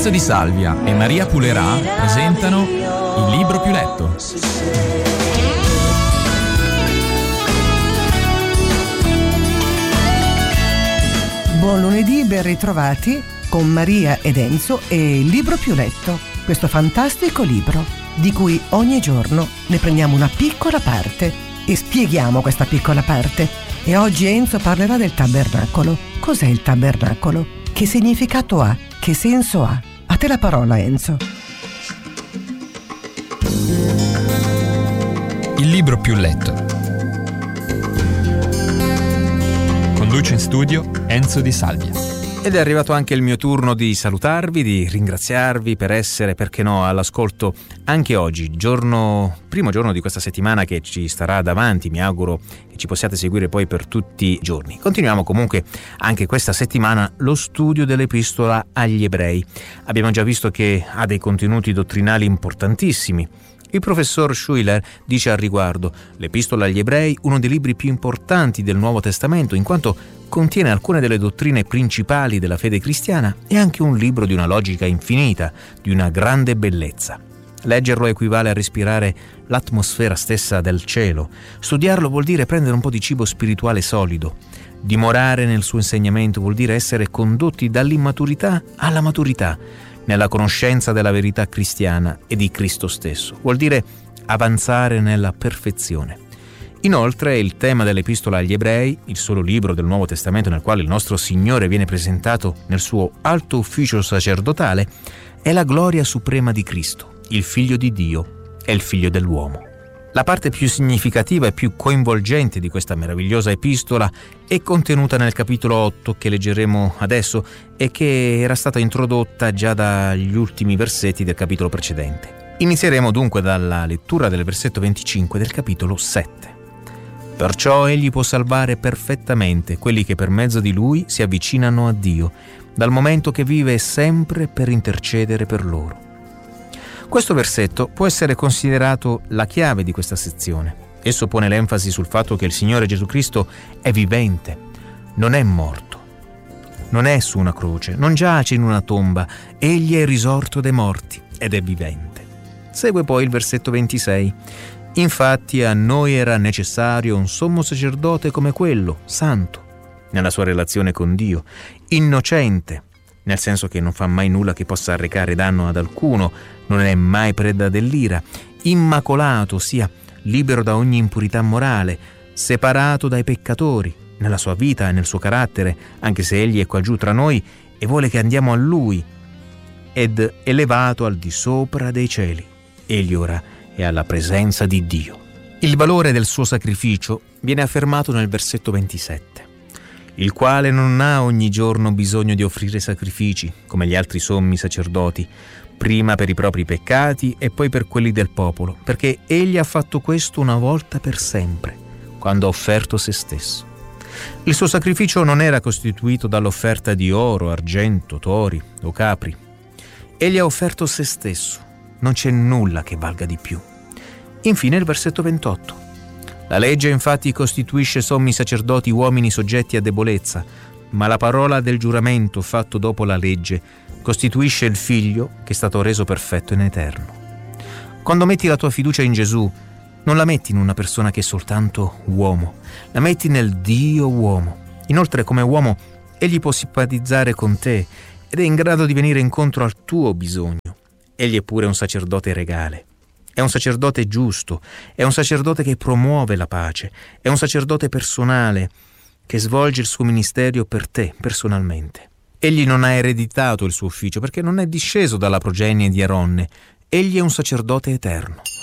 Enzo Di Salvia e Maria Pulerà presentano Il libro più letto. Buon lunedì, ben ritrovati con Maria ed Enzo e Il libro più letto, questo fantastico libro di cui ogni giorno ne prendiamo una piccola parte e spieghiamo questa piccola parte. E oggi Enzo parlerà del tabernacolo. Cos'è il tabernacolo? Che significato ha? Che senso ha? A te la parola, Enzo. Il libro più letto. Conduce in studio Enzo Di Salvia. Ed è arrivato anche il mio turno di salutarvi, di ringraziarvi per essere, perché no, all'ascolto anche oggi, primo giorno di questa settimana che ci starà davanti. Mi auguro che ci possiate seguire poi per tutti i giorni. Continuiamo comunque anche questa settimana lo studio dell'Epistola agli Ebrei. Abbiamo già visto che ha dei contenuti dottrinali importantissimi. Il professor Schuller dice al riguardo: l'Epistola agli Ebrei, uno dei libri più importanti del Nuovo Testamento, in quanto contiene alcune delle dottrine principali della fede cristiana, e anche un libro di una logica infinita, di una grande bellezza. Leggerlo equivale a respirare l'atmosfera stessa del cielo. Studiarlo vuol dire prendere un po' di cibo spirituale solido. Dimorare nel suo insegnamento vuol dire essere condotti dall'immaturità alla maturità, nella conoscenza della verità cristiana e di Cristo stesso. Vuol dire avanzare nella perfezione. Inoltre, il tema dell'Epistola agli Ebrei, il solo libro del Nuovo Testamento nel quale il nostro Signore viene presentato nel suo alto ufficio sacerdotale, è la gloria suprema di Cristo, il Figlio di Dio e il Figlio dell'uomo. La parte più significativa e più coinvolgente di questa meravigliosa epistola è contenuta nel capitolo 8 che leggeremo adesso e che era stata introdotta già dagli ultimi versetti del capitolo precedente. Inizieremo dunque dalla lettura del versetto 25 del capitolo 7. Perciò egli può salvare perfettamente quelli che per mezzo di lui si avvicinano a Dio, dal momento che vive sempre per intercedere per loro. Questo versetto può essere considerato la chiave di questa sezione. Esso pone l'enfasi sul fatto che il Signore Gesù Cristo è vivente, non è morto, non è su una croce, non giace in una tomba, egli è il risorto dei morti ed è vivente. Segue poi il versetto 26. Infatti a noi era necessario un sommo sacerdote come quello, santo, nella sua relazione con Dio, innocente, nel senso che non fa mai nulla che possa arrecare danno ad alcuno, non è mai preda dell'ira, immacolato, ossia libero da ogni impurità morale, separato dai peccatori, nella sua vita e nel suo carattere, anche se egli è qua giù tra noi e vuole che andiamo a lui, ed elevato al di sopra dei cieli. Egli ora è alla presenza di Dio. Il valore del suo sacrificio viene affermato nel versetto 27. Il quale non ha ogni giorno bisogno di offrire sacrifici, come gli altri sommi sacerdoti, prima per i propri peccati e poi per quelli del popolo, perché egli ha fatto questo una volta per sempre, quando ha offerto se stesso. Il suo sacrificio non era costituito dall'offerta di oro, argento, tori o capri. Egli ha offerto se stesso, non c'è nulla che valga di più. Infine il versetto 28. La legge infatti costituisce sommi sacerdoti uomini soggetti a debolezza, ma la parola del giuramento fatto dopo la legge costituisce il Figlio che è stato reso perfetto in eterno. Quando metti la tua fiducia in Gesù, non la metti in una persona che è soltanto uomo, la metti nel Dio uomo. Inoltre, come uomo, egli può simpatizzare con te ed è in grado di venire incontro al tuo bisogno. Egli è pure un sacerdote regale. È un sacerdote giusto, è un sacerdote che promuove la pace, è un sacerdote personale che svolge il suo ministero per te personalmente. Egli non ha ereditato il suo ufficio perché non è disceso dalla progenie di Aronne. Egli è un sacerdote eterno.